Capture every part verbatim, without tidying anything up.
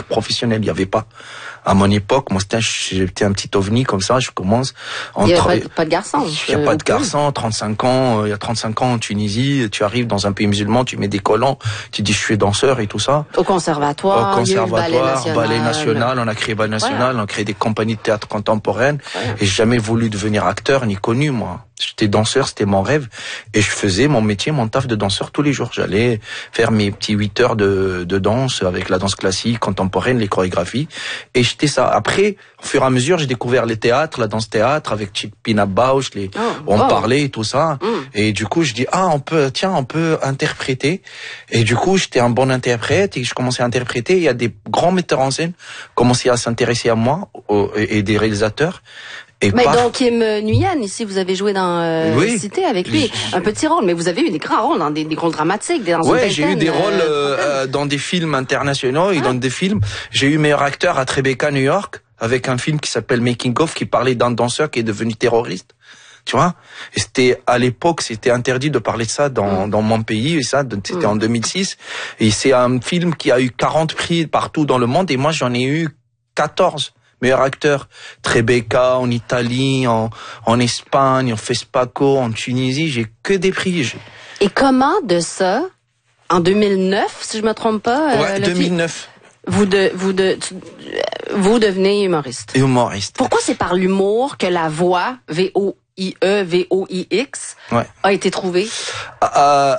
professionnel. Il y avait pas. À mon époque, moi, c'était, j'étais un petit ovni comme ça, je commence. Il n'y a pas, pas de garçon. Il n'y a pas de garçon, trente-cinq ans, euh, il y a trente-cinq ans en Tunisie, tu arrives dans un pays musulman, tu mets des collants, tu dis je suis danseur et tout ça. Au conservatoire, Au conservatoire, Ballet National. Ballet National, on a créé Ballet National, voilà. On a créé des compagnies de théâtre contemporaine. Voilà. Et j'ai jamais voulu devenir acteur ni connu, moi. J'étais danseur, c'était mon rêve. Et je faisais mon métier, mon taf de danseur tous les jours. J'allais faire mes petits huit heures de, de danse avec la danse classique, contemporaine, les chorégraphies. Et j'étais ça. Après, au fur et à mesure, j'ai découvert les théâtres, la danse-théâtre avec Pina Bausch, les, oh, on oh. parlait et tout ça. Mm. Et du coup, je dis, ah, on peut, tiens, on peut interpréter. Et du coup, j'étais un bon interprète et je commençais à interpréter. Il y a des grands metteurs en scène qui commençaient à s'intéresser à moi et des réalisateurs. Et mais par... donc Kim Nguyen, ici, vous avez joué dans euh, oui. Cité avec lui, les... un petit rôle, mais vous avez eu des grands rôles dans des, des rôles dramatiques, dans ouais, j'ai eu des euh, rôles euh, dans des films internationaux et ah. dans des films. J'ai eu meilleur acteur à Tribeca, New York, avec un film qui s'appelle Making of, qui parlait d'un danseur qui est devenu terroriste. Tu vois, et c'était à l'époque, c'était interdit de parler de ça dans mm. dans mon pays, et ça, c'était mm. en deux mille six. Et c'est un film qui a eu quarante prix partout dans le monde, et moi j'en ai eu quatorze. Meilleur acteur, Tribeca, en Italie, en, en Espagne, en Fespaco, en Tunisie, j'ai que des prix. Et comment de ça, en deux mille neuf, si je me trompe pas, ouais, euh, deux mille neuf. Vous de, vous de, vous devenez humoriste. Humoriste. Pourquoi c'est par l'humour que la voix, V O I E, V O I X, ouais. a été trouvée? Euh,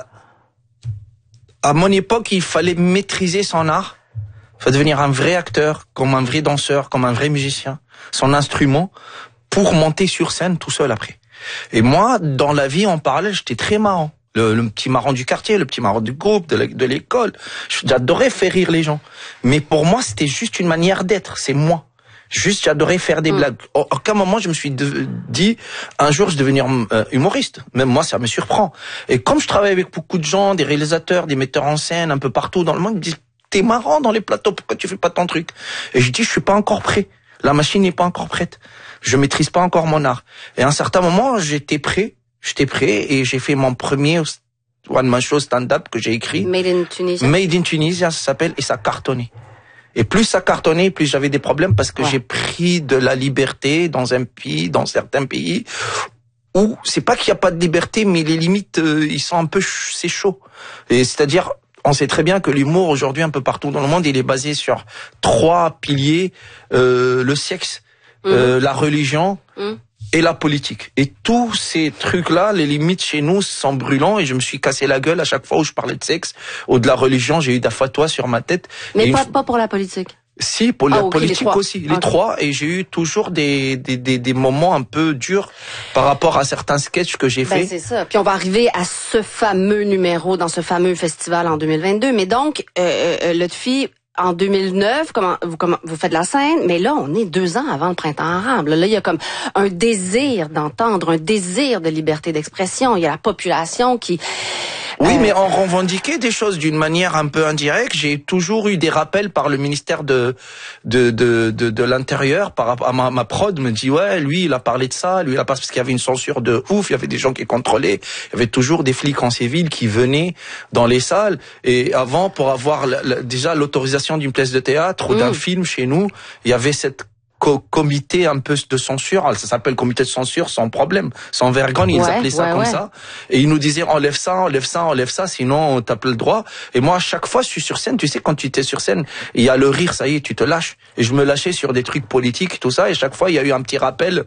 à mon époque, il fallait maîtriser son art. Il faut devenir un vrai acteur, comme un vrai danseur, comme un vrai musicien, son instrument, pour monter sur scène tout seul après. Et moi, dans la vie, en parallèle, j'étais très marrant. Le, le petit marrant du quartier, le petit marrant du groupe, de l'école. J'adorais faire rire les gens. Mais pour moi, c'était juste une manière d'être. C'est moi. Juste, j'adorais faire des mmh. blagues. À aucun moment, je me suis de, dit, un jour, je vais devenir euh, humoriste. Même moi, ça me surprend. Et comme je travaille avec beaucoup de gens, des réalisateurs, des metteurs en scène, un peu partout dans le monde, ils me disent, t'es marrant dans les plateaux, pourquoi tu fais pas ton truc? Et je dis, je suis pas encore prêt. La machine n'est pas encore prête. Je maîtrise pas encore mon art. Et à un certain moment, j'étais prêt. J'étais prêt et j'ai fait mon premier one man show stand-up que j'ai écrit. Made in Tunisia. Made in Tunisia, ça s'appelle, et ça cartonnait. Et plus ça cartonnait, plus j'avais des problèmes parce que ouais. j'ai pris de la liberté dans un pays, dans certains pays où c'est pas qu'il y a pas de liberté, mais les limites, euh, ils sont un peu, c'est chaud. Et c'est-à-dire, on sait très bien que l'humour aujourd'hui un peu partout dans le monde, il est basé sur trois piliers, euh, le sexe, mmh. euh, la religion mmh. et la politique. Et tous ces trucs-là, les limites chez nous sont brûlants et je me suis cassé la gueule à chaque fois où je parlais de sexe ou de la religion. J'ai eu des fatwas sur ma tête. Mais pas, une... pas pour la politique. Si, pour ah, la okay, politique les aussi, les okay. trois, et j'ai eu toujours des, des des des moments un peu durs par rapport à certains sketchs que j'ai ben, fait. C'est ça. Puis on va arriver à ce fameux numéro dans ce fameux festival en deux mille vingt-deux. Mais donc, euh, euh, Lotfi, en deux mille neuf, comment vous comment vous faites la scène, mais là on est deux ans avant le printemps arabe. Là, il y a comme un désir d'entendre, un désir de liberté d'expression. Il y a la population qui Oui, mais on revendiquait des choses d'une manière un peu indirecte. J'ai toujours eu des rappels par le ministère de de de de, de l'Intérieur par rapport à ma, ma prod me dit ouais, lui il a parlé de ça, lui il a pas parce qu'il y avait une censure de ouf, il y avait des gens qui contrôlaient, il y avait toujours des flics en civil qui venaient dans les salles et avant pour avoir la, la, déjà l'autorisation d'une pièce de théâtre ou mmh. d'un film chez nous, il y avait cette comité un peu de censure, ça s'appelle comité de censure sans problème, sans vergogne, ils ouais, appelaient ça ouais, comme ouais. ça, et ils nous disaient enlève ça, enlève ça, enlève ça, sinon t'as pas le droit. Et moi à chaque fois je suis sur scène, tu sais quand tu étais sur scène, il y a le rire, ça y est, tu te lâches. Et je me lâchais sur des trucs politiques, tout ça, et chaque fois il y a eu un petit rappel.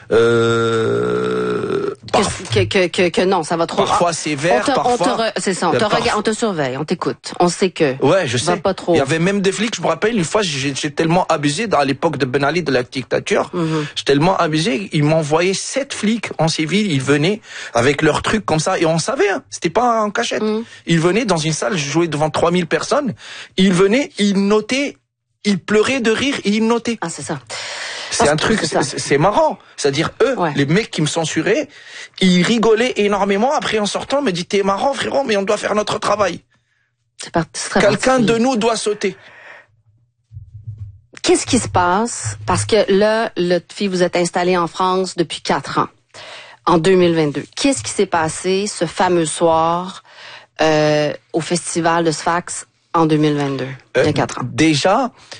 Euh, que, que, que, que non, ça va trop. Parfois sévère, parfois. C'est ça, on te parfois... regarde, on te surveille, on t'écoute, on sait que. Ouais, je sais. Pas trop. Il y avait même des flics, je me rappelle une fois, j'ai, j'ai tellement abusé dans l'époque de Ben Ali de la dictature. Mmh. J'ai tellement abusé, ils m'envoyaient sept flics en civil, ils venaient avec leurs trucs comme ça, et on savait, hein, c'était pas en cachette. Mmh. Ils venaient dans une salle, je jouais devant trois mille personnes, ils venaient, ils notaient, ils pleuraient de rire, et ils notaient. Ah, c'est ça. C'est un truc, c'est, c'est marrant. C'est-à-dire, eux, ouais. les mecs qui me censuraient, ils rigolaient énormément, après en sortant, me disaient, t'es marrant frérot, mais on doit faire notre travail. C'est pas, c'est très Quelqu'un de nous doit sauter. Qu'est-ce qui se passe? Parce que là, Lotfi, vous êtes installé en France depuis quatre ans, en deux mille vingt-deux. Qu'est-ce qui s'est passé ce fameux soir euh, au festival de Sfax en deux mille vingt-deux, euh, il y a quatre ans? Déjà,